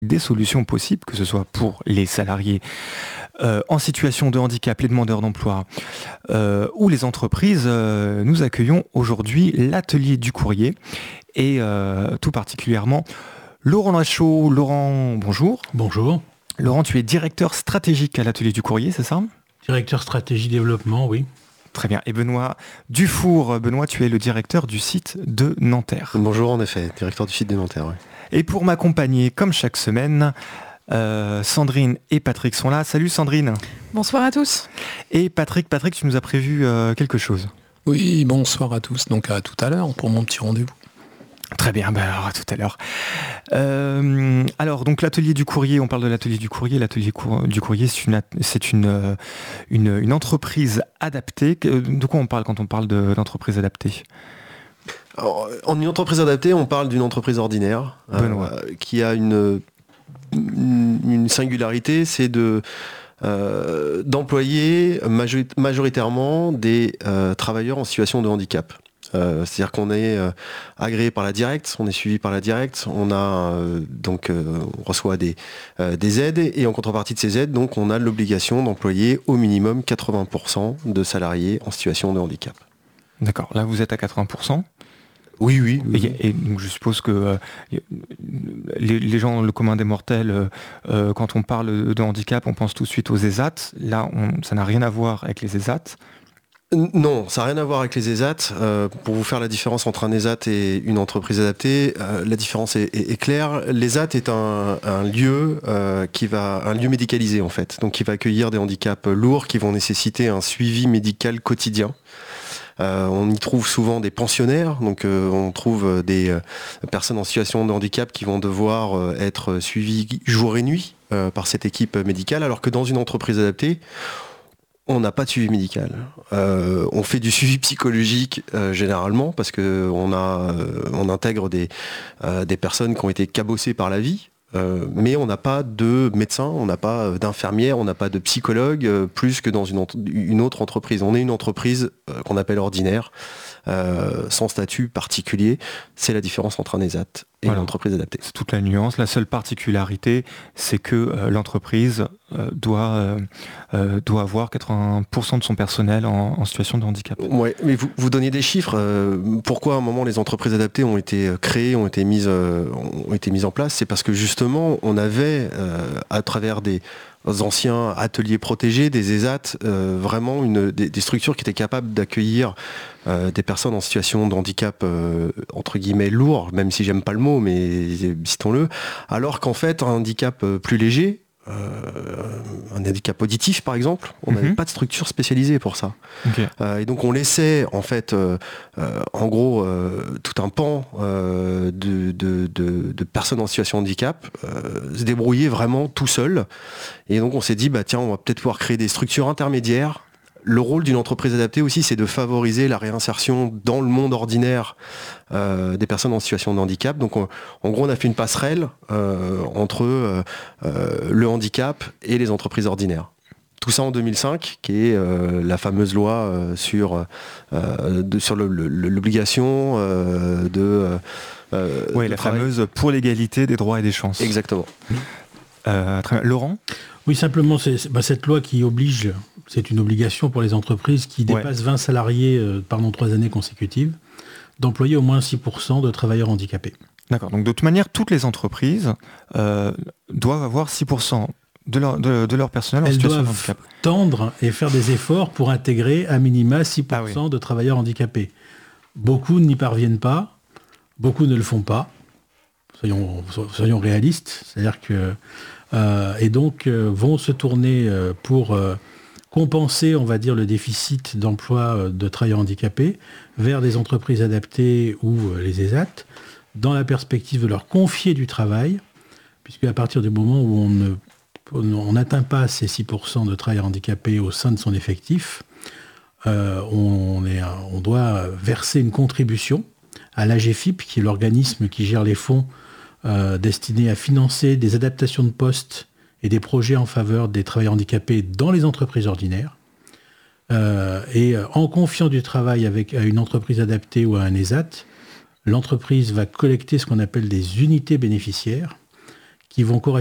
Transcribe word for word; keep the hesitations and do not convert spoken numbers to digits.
des solutions possibles, que ce soit pour les salariés euh, en situation de handicap, les demandeurs d'emploi euh, ou les entreprises. Euh, nous accueillons aujourd'hui l'atelier du courrier et euh, tout particulièrement Laurent Lachaud. Laurent, bonjour. Bonjour. Laurent, tu es directeur stratégique à l'atelier du courrier, c'est ça ? Directeur stratégie développement, oui. Très bien. Et Benoît Dufour, Benoît, tu es le directeur du site de Nanterre. Bonjour, en effet, directeur du site de Nanterre. Oui. Et pour m'accompagner, comme chaque semaine, euh, Sandrine et Patrick sont là. Salut Sandrine. Bonsoir à tous. Et Patrick, Patrick, tu nous as prévu euh, quelque chose. Oui, bonsoir à tous. Donc à tout à l'heure pour mon petit rendez-vous. Très bien, ben alors à tout à l'heure. Euh, alors, donc l'atelier du courrier, on parle de l'atelier du courrier. L'atelier cour- du courrier, c'est, une, c'est une, une, une entreprise adaptée. De quoi on parle quand on parle de, d'entreprise adaptée ? Alors, en une entreprise adaptée, on parle d'une entreprise ordinaire euh, qui a une, une, une singularité, c'est de, euh, d'employer majori- majoritairement des euh, travailleurs en situation de handicap. Euh, c'est-à-dire qu'on est euh, agréé par la Directs, on est suivi par la Directs, on a euh, donc euh, on reçoit des, euh, des aides et en contrepartie de ces aides, donc on a l'obligation d'employer au minimum quatre-vingts pour cent de salariés en situation de handicap. D'accord, là vous êtes à quatre-vingts pour cent. Oui, oui. oui. Et, et donc je suppose que euh, les, les gens, le commun des mortels, euh, euh, quand on parle de handicap, on pense tout de suite aux ESAT. Là, on, ça n'a rien à voir avec les ESAT. Non, ça n'a rien à voir avec les ESAT. Euh, pour vous faire la différence entre un ESAT et une entreprise adaptée, euh, la différence est, est, est claire. L'ESAT est un, un lieu euh, qui va, un lieu médicalisé en fait, donc qui va accueillir des handicaps lourds qui vont nécessiter un suivi médical quotidien. Euh, on y trouve souvent des pensionnaires, donc euh, on trouve des euh, personnes en situation de handicap qui vont devoir euh, être suivies jour et nuit euh, par cette équipe médicale, alors que dans une entreprise adaptée, on n'a pas de suivi médical. Euh, on fait du suivi psychologique euh, généralement parce que on a, euh, on intègre des, euh, des personnes qui ont été cabossées par la vie. Euh, mais on n'a pas de médecin, on n'a pas d'infirmière, on n'a pas de psychologue, euh, plus que dans une, ent- une autre entreprise. On est une entreprise euh, qu'on appelle ordinaire, euh, sans statut particulier. C'est la différence entre un ESAT et Voilà. une entreprise adaptée. C'est toute la nuance. La seule particularité, c'est que euh, l'entreprise euh, doit, euh, euh, doit avoir quatre-vingts pour cent de son personnel en, en situation de handicap. Ouais, mais vous, vous donniez des chiffres. Euh, pourquoi à un moment les entreprises adaptées ont été créées, ont été mises, euh, ont été mises en place ? C'est parce que justement, on avait, euh, à travers des anciens ateliers protégés, des ESAT, euh, vraiment une, des, des structures qui étaient capables d'accueillir euh, des personnes en situation de handicap euh, entre guillemets lourd, même si j'aime pas le mot, mais citons-le, alors qu'en fait un handicap euh, plus léger, Euh, un handicap auditif par exemple, on n'avait Mhm. pas de structure spécialisée pour ça. Okay. Euh, et donc on laissait en fait euh, euh, en gros euh, tout un pan euh, de, de, de, de personnes en situation de handicap euh, se débrouiller vraiment tout seul. Et donc on s'est dit bah tiens, on va peut-être pouvoir créer des structures intermédiaires. Le rôle d'une entreprise adaptée aussi, c'est de favoriser la réinsertion dans le monde ordinaire euh, des personnes en situation de handicap. Donc, on, en gros, on a fait une passerelle euh, entre euh, euh, le handicap et les entreprises ordinaires. Tout ça en deux mille cinq, qui est euh, la fameuse loi euh, sur, euh, de, sur le, le, l'obligation euh, de... Euh, oui, la travail. fameuse pour l'égalité des droits et des chances. Exactement. Euh, très bien. Laurent ? Oui, simplement, c'est, bah, cette loi qui oblige, c'est une obligation pour les entreprises qui dépassent ouais. vingt salariés euh, pendant trois années consécutives, d'employer au moins six pour cent de travailleurs handicapés. D'accord, donc de toute manière, toutes les entreprises euh, doivent avoir six pour cent de leur, de, de leur personnel en Elles situation de doivent handicap. Tendre et faire des efforts pour intégrer à minima six pour cent ah oui. de travailleurs handicapés. Beaucoup n'y parviennent pas, beaucoup ne le font pas. Soyons, soyons réalistes, c'est-à-dire que euh, et donc euh, vont se tourner euh, pour euh, compenser, on va dire, le déficit d'emploi euh, de travailleurs handicapés vers des entreprises adaptées ou euh, les ESAT, dans la perspective de leur confier du travail, puisque à partir du moment où on ne on n'atteint pas ces six pour cent de travailleurs handicapés au sein de son effectif, euh, on, est, on doit verser une contribution à l'A G F I P, qui est l'organisme qui gère les fonds Euh, destiné à financer des adaptations de postes et des projets en faveur des travailleurs handicapés dans les entreprises ordinaires. Euh, et euh, en confiant du travail avec, à une entreprise adaptée ou à un ESAT, l'entreprise va collecter ce qu'on appelle des unités bénéficiaires qui vont correspondre